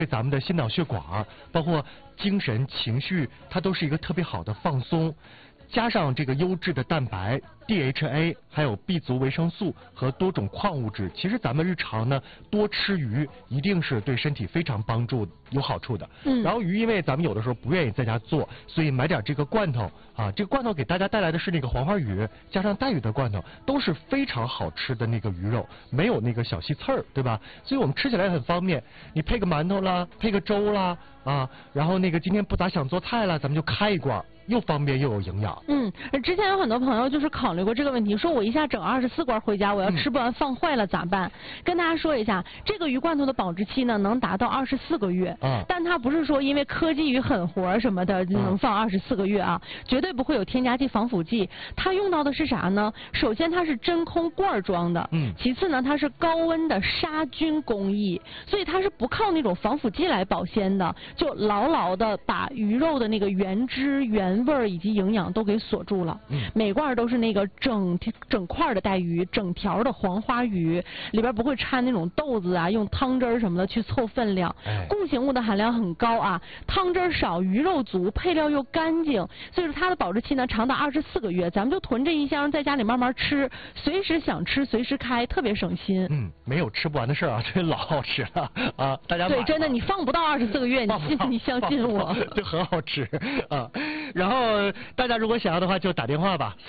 对咱们的心脑血管，包括精神情绪，它都是一个特别好的放松。加上这个优质的蛋白、DHA， 还有 B 族维生素和多种矿物质，其实咱们日常呢多吃鱼，一定是对身体非常帮助、有好处的。然后鱼，因为咱们有的时候不愿意在家做，所以买点这个罐头啊，这个罐头给大家带来的是那个黄花鱼加上带鱼的罐头，都是非常好吃的那个鱼肉，没有那个小细刺儿，对吧？所以我们吃起来很方便，你配个馒头啦，配个粥啦啊，然后那个今天不咋想做菜了，咱们就开一罐。又方便又有营养。 之前有很多朋友就是考虑过这个问题，说我一下整24罐回家，我要吃不完放坏了咋办？跟大家说一下，这个鱼罐头的保质期呢能达到24个月，但它不是说因为科技鱼狠活什么的能放24个月啊，绝对不会有添加剂、防腐剂。它用到的是啥呢？首先它是真空罐装的，其次呢它是高温的杀菌工艺，所以它是不靠那种防腐剂来保鲜的，就牢牢的把鱼肉的那个原汁原味儿以及营养都给锁住了。每罐都是那个整块的带鱼，整条的黄花鱼，里边不会掺那种豆子啊，用汤汁什么的去凑分量。共性物的含量很高啊，汤汁少，鱼肉足，配料又干净，所以说它的保质期呢长达24个月。咱们就囤这一箱，在家里慢慢吃，随时想吃随时开，特别省心。 没有吃不完的事儿啊，这老好吃了啊！大家对，真的你放不到24个月，你相信我， 就很好吃啊。然后大家如果想要的话，就打电话吧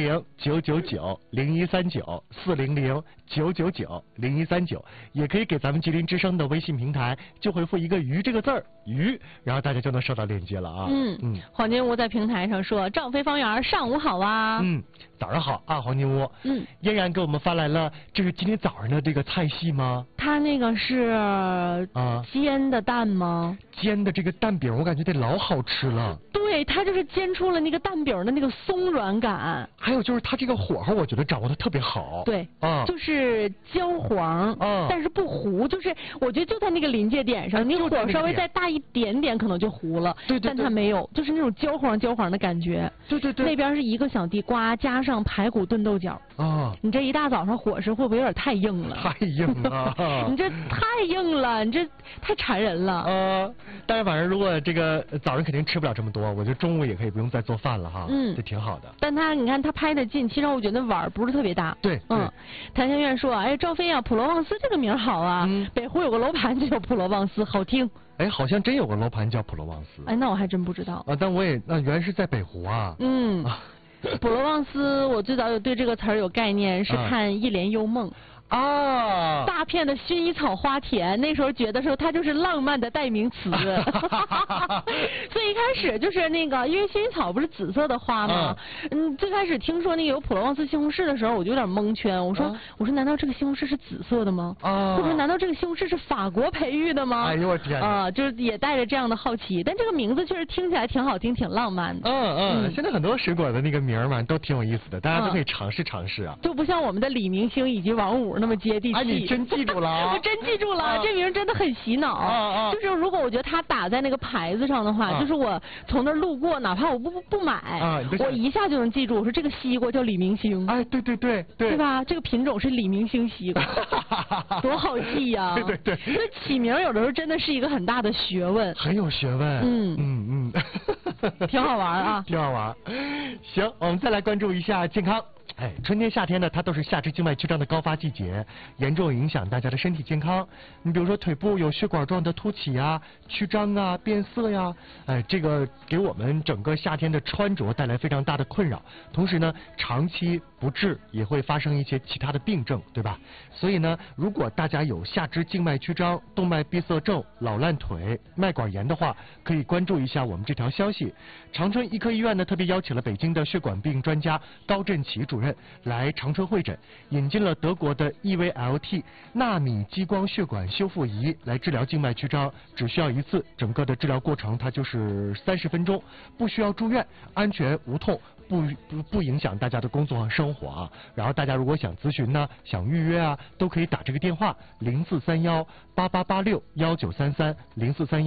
，400-999-0139，400-999-0139，也可以给咱们吉林之声的微信平台，就回复一个鱼这个字儿，鱼，然后大家就能收到链接了啊。 黄金屋在平台上说，赵飞方圆上午好啊。 早上好啊，黄金屋。嫣然给我们发来了，这是今天早上的这个菜系吗？ 他那个是煎的蛋吗？ 煎的这个蛋饼，我感觉得老好吃了。 对，它就是煎出了那个蛋饼的那个松软感。 还有就是它这个火候，我觉得掌握的特别好。 对，就是焦黄，但是不糊，就是我觉得就在那个临界点上，你火稍微再大一点点，可能就糊了。对，但它没有，就是那种焦黄的感觉。对。那边是一个小地瓜，加上排骨炖豆角。你这一大早上伙食会不会有点太硬了？ 太硬了， 你这太硬了，你这太馋人了。 但是晚上如果这个早上肯定吃不了这么多，我觉得中午也可以不用再做饭了哈。这挺好的。但你看他拍的近，其实我觉得碗不是特别大。 对。 谭香苑说，哎，赵飞啊，普罗旺斯这个名好啊，北湖有个楼盘就叫普罗旺斯，好听。 哎，好像真有个楼盘叫普罗旺斯。 哎，那我还真不知道。 但我也原来是在北湖啊。 普罗旺斯，我最早有对这个词儿有概念，是看《一帘幽梦》。大片的薰衣草花田，那时候觉得说它就是浪漫的代名词。所以一开始就是那个，因为薰衣草不是紫色的花吗？最开始听说那个有普罗旺斯西红柿的时候，我就有点蒙圈。我说难道这个西红柿是紫色的吗？或者难道这个西红柿是法国培育的吗？ 哎呦我天！ 就是也带着这样的好奇，但这个名字确实听起来挺好听，挺浪漫的。 现在很多水果的那个名儿嘛都挺有意思的，大家都可以尝试尝试啊。 就不像我们的李明星以及王五那么接地气。 你真记住了啊！ 我真记住了，这名真的很洗脑。就是如果我觉得它打在那个牌子上的话，就是我从那儿路过，哪怕我不买，我一下就能记住。我说这个西瓜叫李明星。 哎，对吧？这个品种是李明星西瓜，多好记呀！ 对。 那起名有的时候真的是一个很大的学问， 很有学问。 挺好玩啊， 挺好玩。行，我们再来关注一下健康。春天、夏天呢，它都是下肢静脉曲张的高发季节，严重影响大家的身体健康。你比如说腿部有血管状的凸起啊、曲张啊、变色呀，这个给我们整个夏天的穿着带来非常大的困扰。同时呢，长期不治也会发生一些其他的病症，对吧？所以呢，如果大家有下肢静脉曲张、动脉闭塞症、老烂腿、脉管炎的话，可以关注一下我们这条消息。长春医科医院呢，特别邀请了北京的血管病专家高振奇主任来长春会诊，引进了德国的 EVLT 纳米激光血管修复仪来治疗静脉曲张，只需要一次，整个的治疗过程它就是30分钟，不需要住院，安全无痛，不影响大家的工作和生活啊。然后大家如果想咨询呢，想预约啊，都可以打这个电话043188861933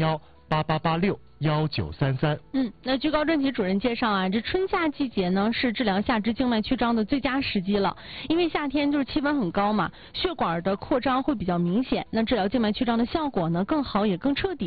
88861933。 那据高振奇主任介绍啊，这春夏季节呢是治疗下肢静脉曲张的最佳时机了，因为夏天就是气温很高嘛，血管的扩张会比较明显，那治疗静脉曲张的效果呢更好也更彻底。